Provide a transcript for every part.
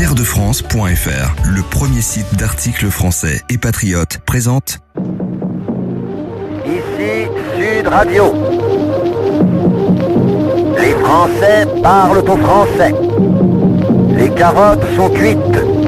pairdefrance.fr, le premier site d'articles français et patriotes, présente Ici Sud Radio. Les Français parlent au français. Les carottes sont cuites.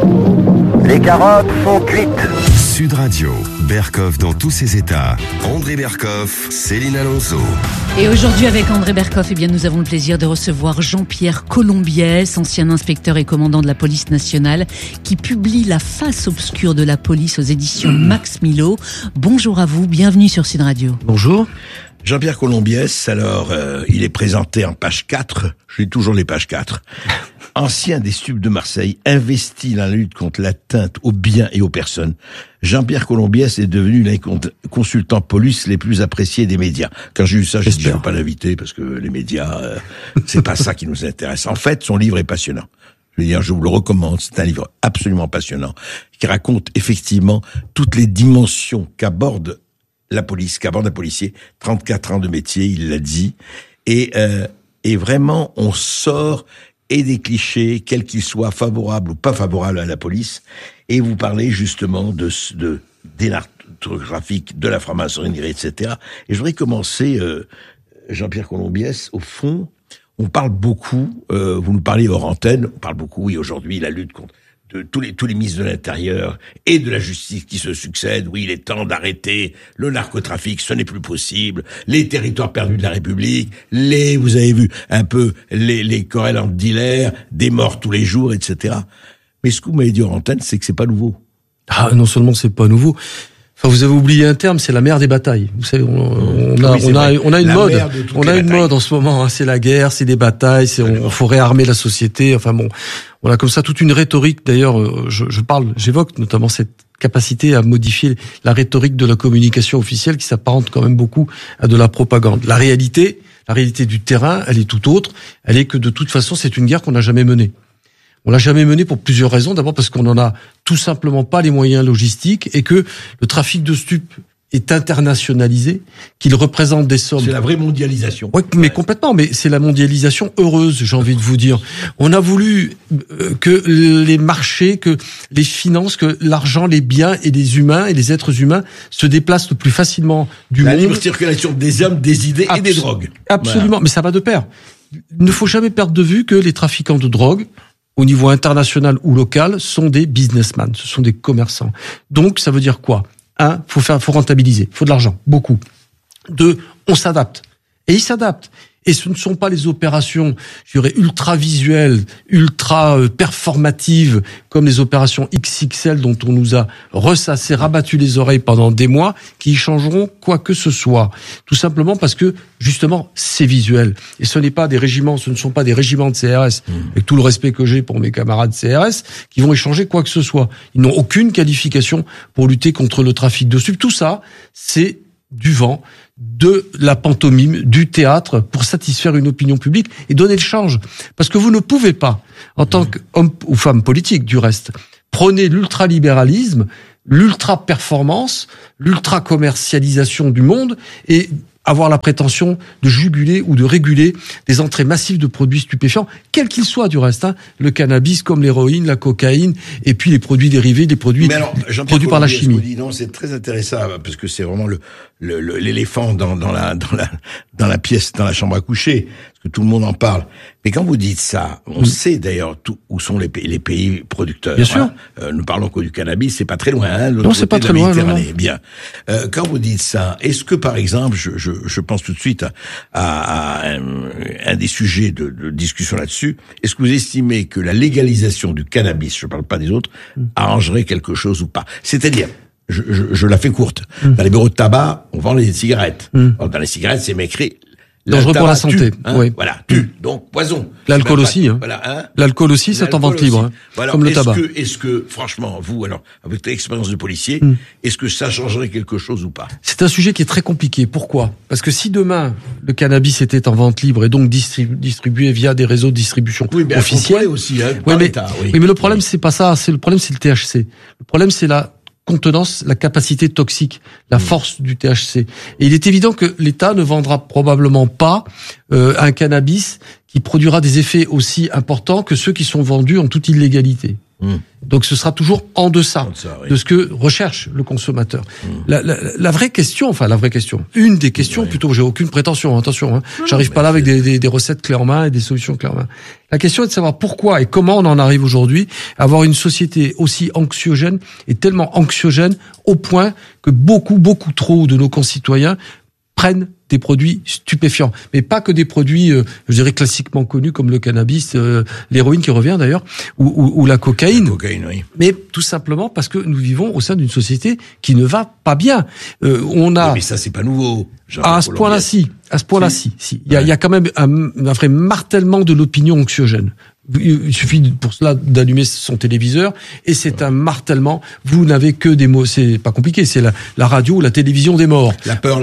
Les carottes sont cuites. Sud Radio, Berkoff dans tous ses états. André Berkoff, Céline Alonso. Et aujourd'hui avec André Berkoff, nous avons le plaisir de recevoir Jean-Pierre Colombiès, ancien inspecteur et commandant de la police nationale, qui publie La face obscure de la police aux éditions Max Milo. Bonjour à vous, bienvenue sur Sud Radio. Bonjour. Jean-Pierre Colombiès, alors, il est présenté en page 4, je lis toujours les pages 4. Ancien des stupes de Marseille, investi dans la lutte contre l'atteinte aux biens et aux personnes, Jean-Pierre Colombiès est devenu l'un des consultants police les plus appréciés des médias. Quand j'ai eu ça, j'ai dit, je ne veux pas l'inviter parce que les médias, c'est pas ça qui nous intéresse. En fait, son livre est passionnant. Je veux dire, je vous le recommande, c'est un livre absolument passionnant, qui raconte effectivement toutes les dimensions qu'aborde la police, qu'aborde un policier, 34 ans de métier, il l'a dit, et vraiment, on sort et des clichés, quels qu'ils soient, favorables ou pas favorables à la police, et vous parlez justement de narcotrafic, de la franc-maçonnerie, etc. Et je voudrais commencer, Jean-Pierre Colombiès, au fond, on parle beaucoup, vous nous parlez hors antenne, on parle beaucoup, oui, aujourd'hui, la lutte contre de tous les ministres de l'Intérieur et de la justice qui se succèdent. Oui, il est temps d'arrêter le narcotrafic, ce n'est plus possible. Les territoires perdus de la République, vous avez vu un peu les querelles entre dealers, des morts tous les jours, etc. Mais ce que vous m'avez dit en antenne, c'est que c'est pas nouveau. Ah, non seulement c'est pas nouveau. Enfin, vous avez oublié un terme, c'est la mère des batailles. Vous savez, on a une mode. On a une mode en ce moment, hein, c'est la guerre, c'est des batailles, on faut réarmer la société. Enfin bon, on a comme ça toute une rhétorique. D'ailleurs, j'évoque notamment cette capacité à modifier la rhétorique de la communication officielle qui s'apparente quand même beaucoup à de la propagande. La réalité du terrain, elle est tout autre. Elle est que de toute façon, c'est une guerre qu'on n'a jamais menée. On l'a jamais menée pour plusieurs raisons. D'abord parce qu'on n'en a tout simplement pas les moyens logistiques et que le trafic de stupes est internationalisé, qu'il représente des sommes. C'est la vraie mondialisation. Oui, mais complètement. Mais c'est la mondialisation heureuse, j'ai envie de vous dire. On a voulu que les marchés, que les finances, que l'argent, les biens et les humains et les êtres humains se déplacent le plus facilement du monde. La libre circulation des hommes, des idées et des drogues. Absolument. Voilà. Mais ça va de pair. Il ne faut jamais perdre de vue que les trafiquants de drogue, au niveau international ou local, sont des businessmen, ce sont des commerçants. Donc, ça veut dire quoi ? Faut rentabiliser, faut de l'argent, beaucoup. 2, on s'adapte. Et ils s'adaptent. Et ce ne sont pas les opérations, je dirais, ultra visuelles, ultra performatives, comme les opérations XXL dont on nous a ressassé, rabattu les oreilles pendant des mois, qui changeront quoi que ce soit. Tout simplement parce que, justement, c'est visuel. Et ce ne sont pas des régiments de CRS, avec tout le respect que j'ai pour mes camarades CRS, qui vont échanger quoi que ce soit. Ils n'ont aucune qualification pour lutter contre le trafic de stupes. Tout ça, c'est du vent, de la pantomime, du théâtre, pour satisfaire une opinion publique et donner le change. Parce que vous ne pouvez pas, en tant qu'homme ou femme politique du reste, prôner l'ultralibéralisme, l'ultra-performance, l'ultra-commercialisation du monde et avoir la prétention de juguler ou de réguler des entrées massives de produits stupéfiants, quels qu'ils soient du reste, le cannabis comme l'héroïne, la cocaïne, et puis les produits dérivés, les produits produits par la chimie. Non, c'est très intéressant parce que c'est vraiment l'éléphant dans la pièce, dans la chambre à coucher, parce que tout le monde en parle. Mais quand vous dites ça, on sait d'ailleurs où sont les pays producteurs. Bien sûr. Nous parlons que du cannabis, c'est pas très loin. Non, c'est pas très loin. Non. Bien. Quand vous dites ça, est-ce que par exemple, je pense tout de suite à un des sujets de discussion là-dessus. Est-ce que vous estimez que la légalisation du cannabis, je ne parle pas des autres, arrangerait quelque chose ou pas ? C'est-à-dire, je la fais courte. Dans les bureaux de tabac, on vend les cigarettes. Dans les cigarettes, c'est écrit dangereux pour la santé. Oui. Voilà, donc poison. L'alcool aussi. L'alcool aussi, c'est en vente libre, voilà. Comme le tabac. Est-ce que, franchement, vous, alors, avec votre expérience de policier, est-ce que ça changerait quelque chose ou pas ? C'est un sujet qui est très compliqué. Pourquoi ? Parce que si demain, le cannabis était en vente libre et donc distribué via des réseaux de distribution officiels... aussi, par l'État. Oui, mais le problème, c'est pas ça. Le problème, c'est le THC. Le problème, c'est la contenance, la capacité toxique, la force du THC. Et il est évident que l'État ne vendra probablement pas un cannabis qui produira des effets aussi importants que ceux qui sont vendus en toute illégalité. Donc ce sera toujours en deçà de ce que recherche le consommateur. La vraie question, une des questions, plutôt, j'ai aucune prétention, attention, hein, j'arrive pas là avec des recettes clés en main et des solutions clés en main. La question est de savoir pourquoi et comment on en arrive aujourd'hui à avoir une société aussi anxiogène et tellement anxiogène au point que beaucoup trop de nos concitoyens prennent des produits stupéfiants, mais pas que des produits, je dirais classiquement connus comme le cannabis, l'héroïne qui revient d'ailleurs, ou la cocaïne. La cocaïne, oui. Mais tout simplement parce que nous vivons au sein d'une société qui ne va pas bien. On a. Mais ça c'est pas nouveau. À ce point-là, si. Il y a quand même un vrai martèlement de l'opinion anxiogène. Il suffit pour cela d'allumer son téléviseur et c'est un martèlement. Vous n'avez que des mots, c'est pas compliqué, c'est la radio ou la télévision des morts. La peur.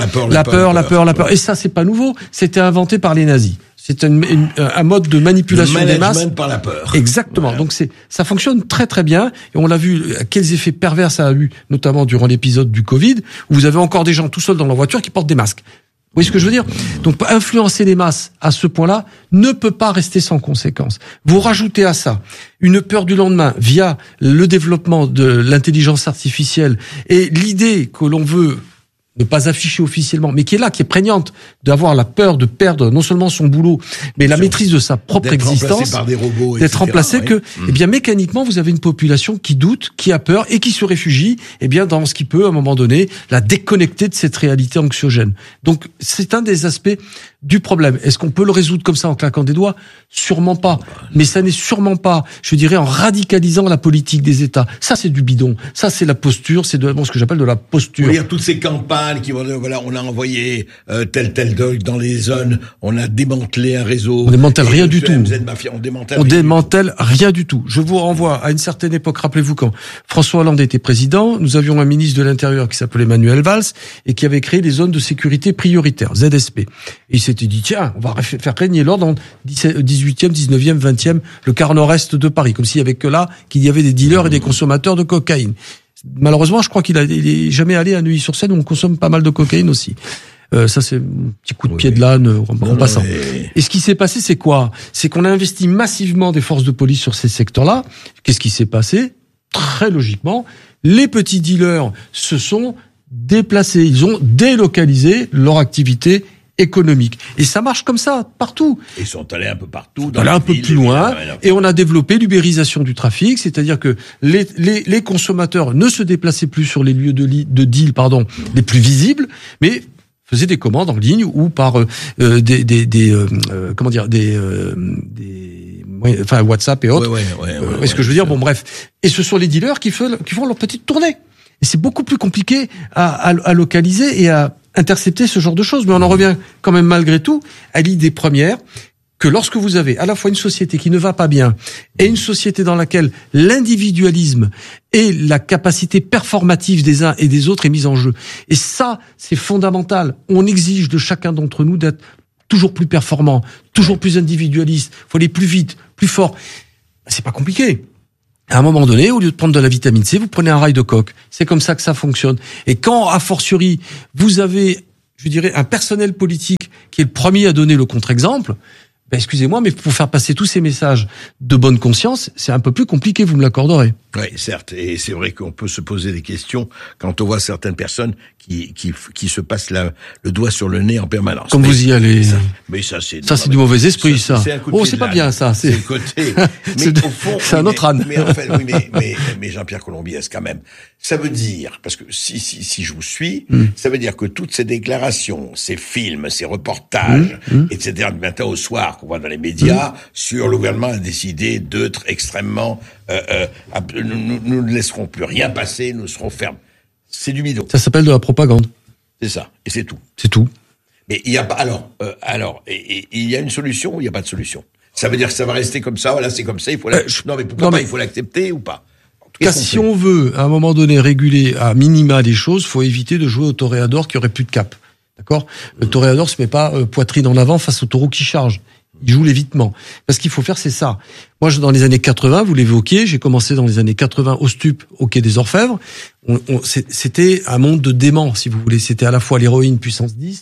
Et ça, c'est pas nouveau. C'était inventé par les nazis. C'est un mode de manipulation des masses. Le management par la peur. Exactement. Voilà. Donc ça fonctionne très très bien et on l'a vu quels effets pervers ça a eu, notamment durant l'épisode du Covid où vous avez encore des gens tout seuls dans leur voiture qui portent des masques. Vous voyez ce que je veux dire? Donc, influencer les masses à ce point-là ne peut pas rester sans conséquence. Vous rajoutez à ça une peur du lendemain via le développement de l'intelligence artificielle et l'idée que l'on veut ne pas afficher officiellement, mais qui est là, qui est prégnante, d'avoir la peur de perdre non seulement son boulot, mais la maîtrise de sa propre existence, par des robots, d'être remplacé, que, eh bien, mécaniquement, vous avez une population qui doute, qui a peur et qui se réfugie, eh bien, dans ce qui peut, à un moment donné, la déconnecter de cette réalité anxiogène. Donc, c'est un des aspects du problème. Est-ce qu'on peut le résoudre comme ça en claquant des doigts? Sûrement pas. Mais ça n'est sûrement pas, je dirais, en radicalisant la politique des États. Ça, c'est du bidon. Ça, c'est la posture. C'est ce que j'appelle de la posture. Il y a toutes ces campagnes qui vont dire, voilà, on a envoyé tel dog dans les zones, on a démantelé un réseau. On démantèle rien du tout. On démantèle rien du tout. Je vous renvoie à une certaine époque. Rappelez-vous quand François Hollande était président, nous avions un ministre de l'Intérieur qui s'appelait Manuel Valls et qui avait créé les zones de sécurité prioritaires, ZSP. Et il s'était dit, tiens, on va faire régner l'ordre dans 18e, 19e, 20e, le quart nord-est de Paris, comme s'il y avait que là qu'il y avait des dealers et des consommateurs de cocaïne. Malheureusement, je crois qu'il est jamais allé à Neuilly-sur-Seine où on consomme pas mal de cocaïne aussi. Ça, c'est un petit coup de pied de l'âne en passant. Et ce qui s'est passé, c'est quoi? C'est qu'on a investi massivement des forces de police sur ces secteurs-là. Qu'est-ce qui s'est passé? Très logiquement, les petits dealers se sont déplacés. Ils ont délocalisé leur activité économique. Et ça marche comme ça, partout. Ils sont allés un peu partout. Allés un peu plus loin. Et on a développé l'ubérisation du trafic, c'est-à-dire que les consommateurs ne se déplaçaient plus sur les lieux de deal, les plus visibles, mais faisaient des commandes en ligne ou par WhatsApp et autres. Est-ce que je veux dire? Bon, bref. Et ce sont les dealers qui font leur petite tournée. Et c'est beaucoup plus compliqué à localiser et à intercepter ce genre de choses. Mais on en revient quand même malgré tout à l'idée première que lorsque vous avez à la fois une société qui ne va pas bien et une société dans laquelle l'individualisme et la capacité performative des uns et des autres est mise en jeu. Et ça, c'est fondamental. On exige de chacun d'entre nous d'être toujours plus performant, toujours plus individualiste. Il faut aller plus vite, plus fort. C'est pas compliqué. À un moment donné, au lieu de prendre de la vitamine C, vous prenez un rail de coke. C'est comme ça que ça fonctionne. Et quand, a fortiori, vous avez, je dirais, un personnel politique qui est le premier à donner le contre-exemple, excusez-moi, mais pour faire passer tous ces messages de bonne conscience, c'est un peu plus compliqué, vous me l'accorderez. Oui, certes. Et c'est vrai qu'on peut se poser des questions quand on voit certaines personnes qui se passent le doigt sur le nez en permanence. Comme vous y allez. Ça, c'est du mauvais esprit, ça. C'est pas bien, ça. C'est le côté. Mais au fond. C'est un autre âne. Mais en fait, mais Jean-Pierre Colombiès, quand même. Ça veut dire, parce que si je vous suis, ça veut dire que toutes ces déclarations, ces films, ces reportages, etc., du matin au soir, qu'on voit dans les médias, sur le gouvernement a décidé d'être extrêmement, nous ne laisserons plus rien passer, nous serons fermes. C'est du bidon. Ça s'appelle de la propagande. C'est ça. Et c'est tout. C'est tout. Mais il y a pas, il y a une solution ou il n'y a pas de solution? Ça veut dire que ça va rester comme ça, voilà, c'est comme ça, il faut il faut l'accepter ou pas? Si on veut, à un moment donné, réguler à minima les choses, faut éviter de jouer au toréador qui aurait plus de cap. D'accord? Le toréador se met pas poitrine en avant face au taureau qui charge. Il joue l'évitement. Parce qu'il faut faire, c'est ça. Moi, dans les années 80, vous l'évoquiez, j'ai commencé dans les années 80 au Stup, au Quai des Orfèvres. C'était un monde de déments, si vous voulez. C'était à la fois l'héroïne puissance 10,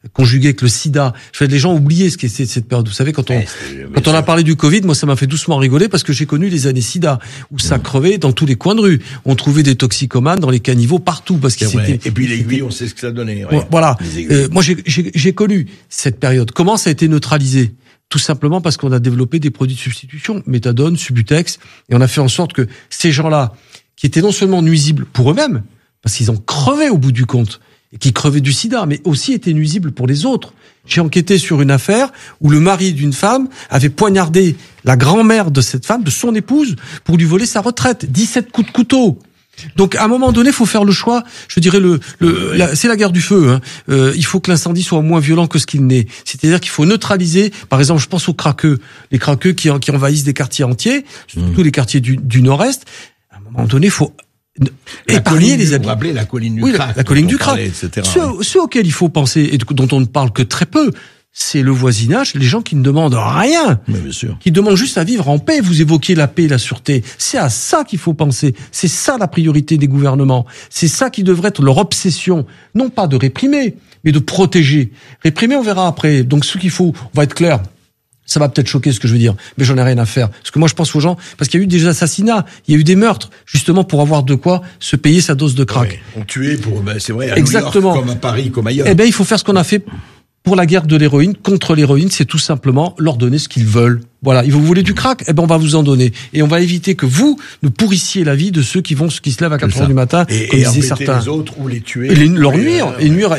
conjugué avec le sida. Les gens oubliaient ce qu'est cette période. Vous savez, quand on a parlé du Covid, moi, ça m'a fait doucement rigoler parce que j'ai connu les années sida où ça crevait dans tous les coins de rue. On trouvait des toxicomanes dans les caniveaux partout parce que c'était. Et puis l'aiguille, on sait ce que ça donnait. Ouais. Voilà. Moi, j'ai connu cette période. Comment ça a été neutralisé? Tout simplement parce qu'on a développé des produits de substitution, méthadone, Subutex, et on a fait en sorte que ces gens-là, qui étaient non seulement nuisibles pour eux-mêmes, parce qu'ils ont crevé au bout du compte, et qui crevaient du sida, mais aussi étaient nuisibles pour les autres. J'ai enquêté sur une affaire où le mari d'une femme avait poignardé la grand-mère de cette femme, de son épouse, pour lui voler sa retraite. 17 coups de couteau. Donc, à un moment donné, il faut faire le choix. Je dirais c'est la guerre du feu. Il faut que l'incendie soit moins violent que ce qu'il n'est. C'est-à-dire qu'il faut neutraliser. Par exemple, je pense aux craqueux, les craqueux qui envahissent des quartiers entiers, surtout les quartiers du Nord-Est. À un moment donné, il faut épargner les habitants. Vous rappelez la colline du crack. La colline du crack. Ceux auxquels il faut penser et dont on ne parle que très peu, c'est le voisinage, les gens qui ne demandent rien, bien sûr, qui demandent juste à vivre en paix. Vous évoquiez la paix et la sûreté. C'est à ça qu'il faut penser. C'est ça la priorité des gouvernements. C'est ça qui devrait être leur obsession. Non pas de réprimer, mais de protéger. Réprimer, on verra après. Donc ce qu'il faut, on va être clair. Ça va peut-être choquer ce que je veux dire, mais j'en ai rien à faire. Parce que moi, je pense aux gens, parce qu'il y a eu des assassinats, il y a eu des meurtres, justement pour avoir de quoi se payer sa dose de crack. Ouais, on tuait c'est vrai, à exactement. New York, comme à Paris, comme ailleurs. Eh ben, il faut faire ce qu'on a fait pour la guerre de l'héroïne, contre l'héroïne, c'est tout simplement leur donner ce qu'ils veulent. Voilà. Et vous voulez du crack? Eh ben, on va vous en donner. Et on va éviter que vous ne pourrissiez la vie de ceux qui se lèvent à 4 heures du matin, comme disaient certains. Les autres ou les tuer. Et leur nuire,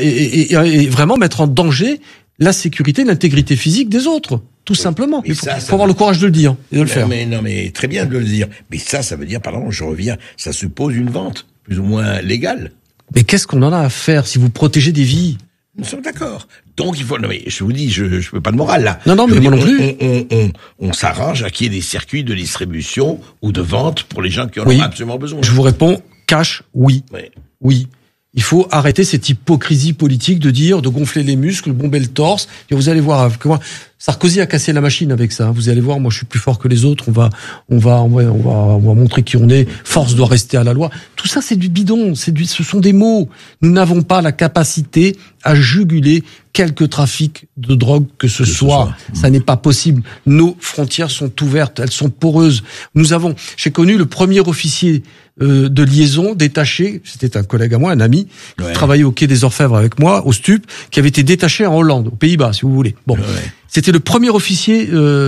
et vraiment mettre en danger la sécurité, l'intégrité physique des autres. Tout simplement. Il faut avoir le courage de le dire et de le faire. Mais très bien de le dire. Mais ça veut dire, pardon, je reviens, ça suppose une vente, plus ou moins légale. Mais qu'est-ce qu'on en a à faire si vous protégez des vies? Nous sommes d'accord. Donc il faut. Non mais je vous dis, je veux pas de morale là. Non, mais moi non plus. On s'arrange à qu'il y ait des circuits de distribution ou de vente pour les gens qui en ont absolument besoin. Je vous réponds, cash, oui. Oui. Il faut arrêter cette hypocrisie politique de gonfler les muscles, de bomber le torse. Et vous allez voir comment Sarkozy a cassé la machine avec ça. Vous allez voir, moi je suis plus fort que les autres. On va montrer qui on est. Force doit rester à la loi. Tout ça c'est du bidon. Ce sont des mots. Nous n'avons pas la capacité à juguler quelque trafic de drogue que ce soit. Ça n'est pas possible. Nos frontières sont ouvertes. Elles sont poreuses. J'ai connu le premier officier de liaison détaché, c'était un collègue à moi, un ami, qui travaillait au Quai des Orfèvres avec moi, au STUP, qui avait été détaché en Hollande, aux Pays-Bas, si vous voulez. Bon, c'était le premier officier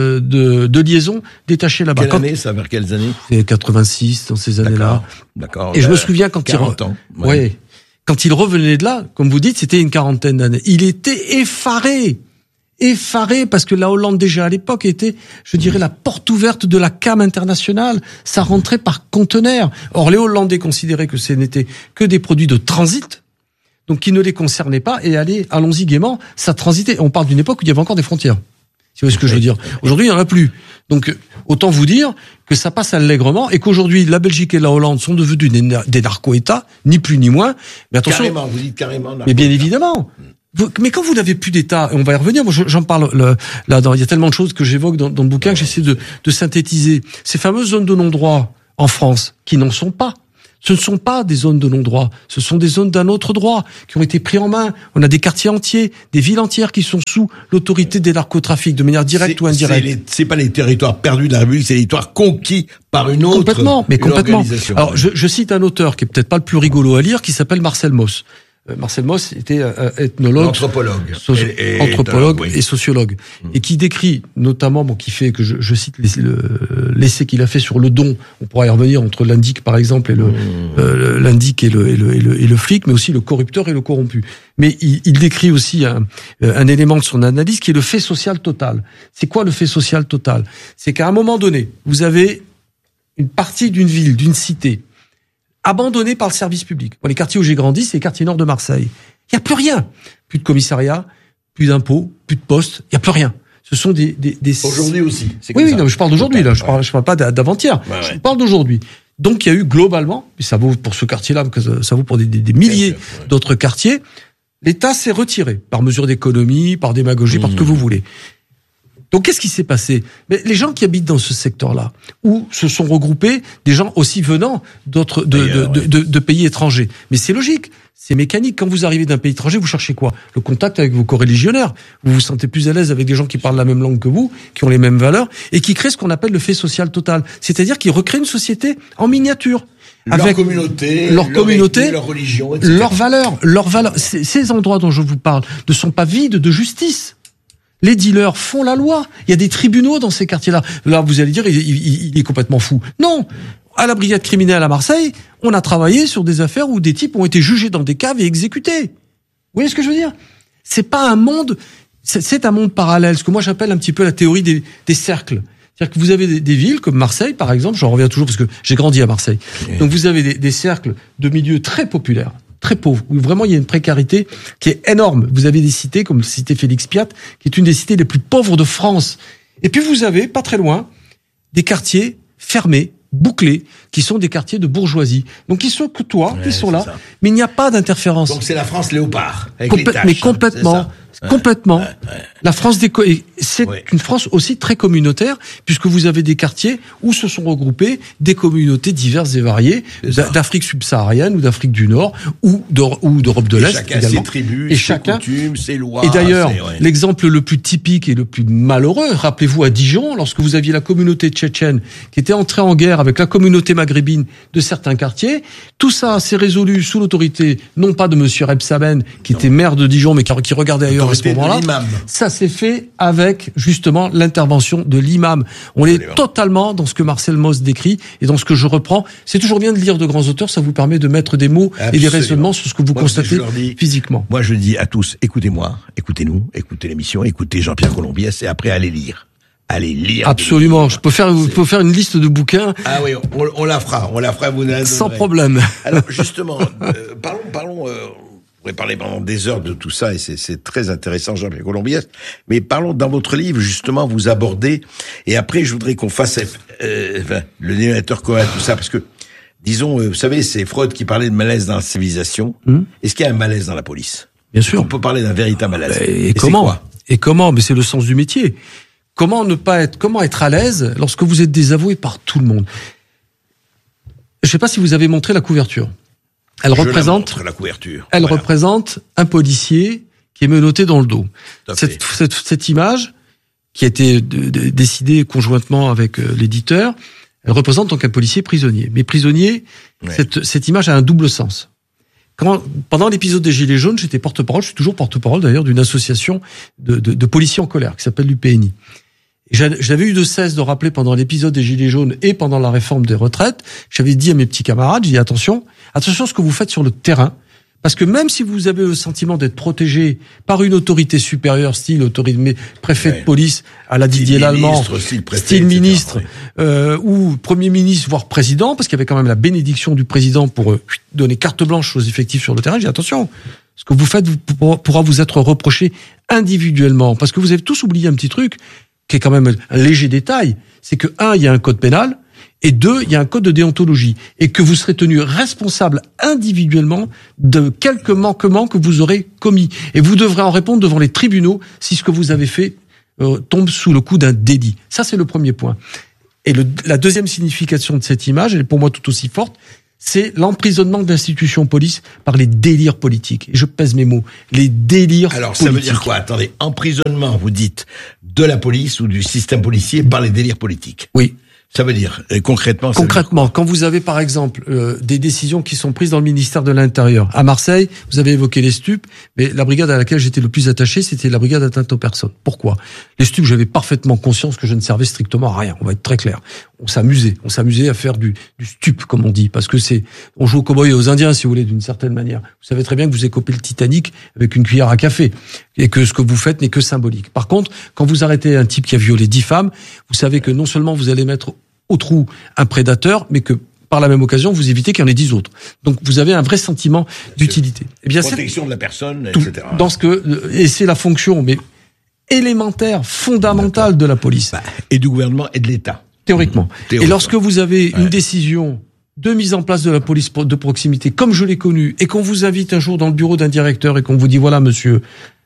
de liaison détaché là-bas. Quelle année, ça, vers quelles années? C'est 86, dans ces années-là. D'accord. Et je me souviens quand 40 ans. Quand il revenait de là, comme vous dites, c'était une quarantaine d'années. Il était effaré parce que la Hollande déjà à l'époque était, je dirais, la porte ouverte de la cam internationale. Ça rentrait par conteneurs. Or, les Hollandais considéraient que ce n'était que des produits de transit, donc qui ne les concernaient pas, et allons-y gaiement, ça transitait. On parle d'une époque où il y avait encore des frontières. Si vous voyez ce que je veux dire. Aujourd'hui, il n'y en a plus. Donc, autant vous dire que ça passe allègrement et qu'aujourd'hui, la Belgique et la Hollande sont devenus des narco-États, ni plus ni moins. Mais attention. Carrément, vous dites carrément. Mais bien évidemment. Mais quand vous n'avez plus d'État, et on va y revenir, moi j'en parle là, il y a tellement de choses que j'évoque dans le bouquin que j'essaie de synthétiser. Ces fameuses zones de non-droit en France, qui n'en sont pas. Ce ne sont pas des zones de non-droit, ce sont des zones d'un autre droit qui ont été pris en main. On a des quartiers entiers, des villes entières qui sont sous l'autorité des narcotrafics, de manière directe ou indirecte. C'est pas les territoires perdus de la République, c'est les territoires conquis par une autre complètement. Alors je cite un auteur qui est peut-être pas le plus rigolo à lire, qui s'appelle Marcel Mauss. Marcel Mauss était ethnologue, anthropologue et sociologue, et qui décrit notamment, qui fait que je cite l'essai qu'il a fait sur le don. On pourra y revenir entre l'indique par exemple et l'indique et le flic, mais aussi le corrupteur et le corrompu. Mais il décrit aussi un élément de son analyse qui est le fait social total. C'est quoi le fait social total? C'est qu'à un moment donné, vous avez une partie d'une ville, d'une cité, abandonné par le service public. Les quartiers où j'ai grandi, c'est les quartiers nord de Marseille. Il n'y a plus rien. Plus de commissariat, plus d'impôts, plus de postes. Il n'y a plus rien. Ce sont des... Aujourd'hui aussi. Oui, non, je parle d'aujourd'hui, là. Je parle pas d'avant-hier. Je parle d'aujourd'hui. Donc, il y a eu globalement, et ça vaut pour ce quartier-là, ça vaut pour des milliers d'autres quartiers, l'État s'est retiré par mesure d'économie, par démagogie, par ce que vous voulez. Donc, qu'est-ce qui s'est passé? Mais les gens qui habitent dans ce secteur-là, où se sont regroupés des gens aussi venant d'autres, de pays étrangers. Mais c'est logique. C'est mécanique. Quand vous arrivez d'un pays étranger, vous cherchez quoi? Le contact avec vos coreligionnaires. Vous vous sentez plus à l'aise avec des gens qui parlent la même langue que vous, qui ont les mêmes valeurs, et qui créent ce qu'on appelle le fait social total. C'est-à-dire qu'ils recréent une société en miniature. Avec leur communauté, leur religion, etc. leurs valeurs. Ces endroits dont je vous parle ne sont pas vides de justice. Les dealers font la loi. Il y a des tribunaux dans ces quartiers-là. Là, vous allez dire, il est complètement fou. Non. À la brigade criminelle à Marseille, on a travaillé sur des affaires où des types ont été jugés dans des caves et exécutés. Vous voyez ce que je veux dire? C'est pas un monde, c'est un monde parallèle. Ce que moi j'appelle un petit peu la théorie des cercles. C'est-à-dire que vous avez des villes comme Marseille, par exemple, j'en reviens toujours parce que j'ai grandi à Marseille. Donc vous avez des cercles de milieux très populaires, très pauvres, où vraiment il y a une précarité qui est énorme. Vous avez des cités comme la cité Félix Piat, qui est une des cités les plus pauvres de France. Et puis vous avez, pas très loin, des quartiers fermés, bouclés, qui sont des quartiers de bourgeoisie. Donc ils se côtoient, ils sont là, ça. Mais il n'y a pas d'interférence. Donc c'est la France léopard, avec les taches. Mais complètement. Complètement. La France c'est une France aussi très communautaire, puisque vous avez des quartiers où se sont regroupées des communautés diverses et variées, d'Afrique subsaharienne ou d'Afrique du Nord, ou d'Europe de l'Est. Chacun également. ses tribus, ses coutumes, ses lois. Et d'ailleurs, l'exemple le plus typique et le plus malheureux, rappelez-vous à Dijon, lorsque vous aviez la communauté tchétchène qui était entrée en guerre avec la communauté maghrébine de certains quartiers, tout ça s'est résolu sous l'autorité, non pas de monsieur Rebsamen, qui était maire de Dijon, mais qui regardait ailleurs à ce moment-là. Ça s'est fait avec, justement, l'intervention de l'imam. On est totalement dans ce que Marcel Mauss décrit et dans ce que je reprends. C'est toujours bien de lire de grands auteurs, ça vous permet de mettre des mots et des raisonnements sur ce que vous constatez physiquement. Moi, je dis à tous, écoutez-moi, écoutez-nous, écoutez l'émission, écoutez Jean-Pierre Colombiès et après allez lire. Allez lire. Absolument. Je peux faire une liste de bouquins. Ah oui, on la fera, vous sans problème. Alors, justement, parlons, on pourrait parler pendant des heures de tout ça et c'est très intéressant, Jean-Pierre Colombiès. Mais parlons, dans votre livre, justement, vous abordez, et après, je voudrais qu'on fasse le dénominateur commun, tout ça, parce que, disons, vous savez, c'est Freud qui parlait de malaise dans la civilisation. Est-ce qu'il y a un malaise dans la police? Bien sûr. On peut parler d'un véritable malaise. Et comment? Mais c'est le sens du métier. Comment être à l'aise lorsque vous êtes désavoué par tout le monde? Je ne sais pas si vous avez montré la couverture. Elle représente un policier qui est menotté dans le dos. Cette image, qui a été décidée conjointement avec l'éditeur, elle représente donc un policier prisonnier. Mais prisonnier, cette image a un double sens. Pendant l'épisode des Gilets jaunes, j'étais porte-parole, je suis toujours porte-parole d'ailleurs, d'une association de policiers en colère qui s'appelle l'UPNI. J'avais eu de cesse de rappeler pendant l'épisode des Gilets jaunes et pendant la réforme des retraites, j'avais dit à mes petits camarades, j'ai dit attention à ce que vous faites sur le terrain, parce que même si vous avez le sentiment d'être protégé par une autorité supérieure, style préfet de police à la Didier Lallemand, style ministre, ou premier ministre, voire président, parce qu'il y avait quand même la bénédiction du président pour donner carte blanche aux effectifs sur le terrain, j'ai dit attention, ce que vous faites pourra vous être reproché individuellement, parce que vous avez tous oublié un petit truc, qui est quand même un léger détail, c'est que, il y a un code pénal, et 2, il y a un code de déontologie, et que vous serez tenu responsable individuellement de quelques manquements que vous aurez commis. Et vous devrez en répondre devant les tribunaux si ce que vous avez fait tombe sous le coup d'un délit. Ça, c'est le premier point. Et la deuxième signification de cette image, elle est pour moi tout aussi forte, c'est l'emprisonnement de l'institution police par les délires politiques. Et je pèse mes mots. Les délires politiques. Alors, ça veut dire quoi? Attendez, emprisonnement, vous dites, de la police ou du système policier par les délires politiques. Oui. Ça veut dire, concrètement... Quand vous avez, par exemple, des décisions qui sont prises dans le ministère de l'Intérieur. À Marseille, vous avez évoqué les stupes, mais la brigade à laquelle j'étais le plus attaché, c'était la brigade atteinte aux personnes. Pourquoi? Les stupes, j'avais parfaitement conscience que je ne servais strictement à rien. On va être très clair. On s'amusait à faire du stup, comme on dit, parce que on joue aux cow-boys et aux Indiens, si vous voulez, d'une certaine manière. Vous savez très bien que vous écopez le Titanic avec une cuillère à café, et que ce que vous faites n'est que symbolique. Par contre, quand vous arrêtez un type qui a violé 10 femmes, vous savez que non seulement vous allez mettre au trou un prédateur, mais que par la même occasion, vous évitez qu'il y en ait 10 autres. Donc, vous avez un vrai sentiment d'utilité. Eh bien, protection de la personne, etc. Et c'est la fonction, mais élémentaire, fondamentale de la police. Et du gouvernement et de l'État. Théoriquement. Et lorsque vous avez une décision de mise en place de la police de proximité, comme je l'ai connu, et qu'on vous invite un jour dans le bureau d'un directeur et qu'on vous dit, voilà, monsieur,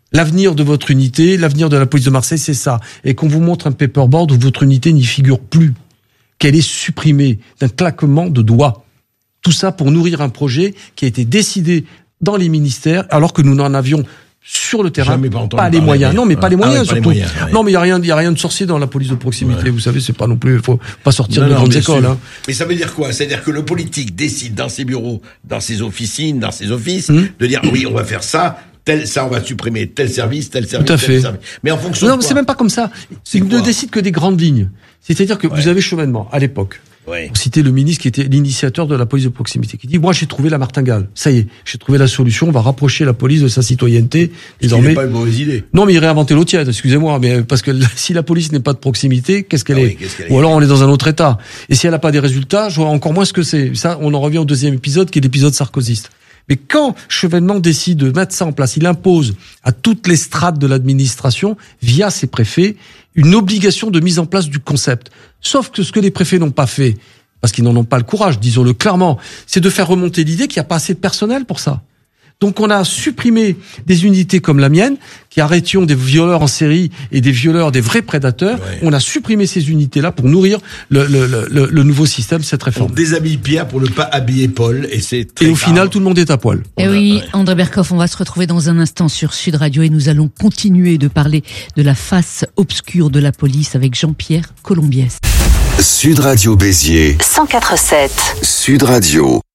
L'avenir de votre unité, l'avenir de la police de Marseille, c'est ça. Et qu'on vous montre un paperboard où votre unité n'y figure plus, qu'elle est supprimée d'un claquement de doigts. Tout ça pour nourrir un projet qui a été décidé dans les ministères, alors que nous n'en avions sur le terrain pas les moyens. Non, mais pas les moyens surtout. Non, mais il y a rien de sorcier dans la police de proximité. Ouais. Vous savez, c'est pas non plus, faut pas sortir de grandes écoles. Hein. Mais ça veut dire quoi? C'est-à-dire que le politique décide dans ses bureaux, dans ses officines, dans ses offices, de dire oui, on va faire ça. Ça, on va supprimer tel service. Tout à fait. Service. Mais en fonction de quoi? C'est même pas comme ça. Il ne décide que des grandes lignes. C'est-à-dire que vous avez Chevènement, à l'époque. Ouais. Pour citer le ministre qui était l'initiateur de la police de proximité, qui dit, moi, j'ai trouvé la martingale. Ça y est, j'ai trouvé la solution. On va rapprocher la police de sa citoyenneté. Désormais. C'est pas une mauvaise idée. Non, mais il réinventait l'eau tiède, excusez-moi. Mais parce que si la police n'est pas de proximité, qu'est-ce qu'elle est? Ou alors on est dans un autre état. Et si elle n'a pas des résultats, je vois encore moins ce que c'est. Ça, on en revient au deuxième épisode, qui est l'épisode sarkozyste. Mais quand Chevènement décide de mettre ça en place, il impose à toutes les strates de l'administration, via ses préfets, une obligation de mise en place du concept. Sauf que ce que les préfets n'ont pas fait, parce qu'ils n'en ont pas le courage, disons-le clairement, c'est de faire remonter l'idée qu'il n'y a pas assez de personnel pour ça. Donc on a supprimé des unités comme la mienne, qui arrêtions des violeurs en série et des violeurs, des vrais prédateurs. Ouais. On a supprimé ces unités-là pour nourrir le nouveau système, cette réforme. On déshabille Pierre pour ne pas habiller Paul, et c'est très Et au final, tout le monde est à poil. Et oui, André Berkoff, on va se retrouver dans un instant sur Sud Radio et nous allons continuer de parler de la face obscure de la police avec Jean-Pierre Colombiès. Sud Radio Béziers 104.7. Sud Radio.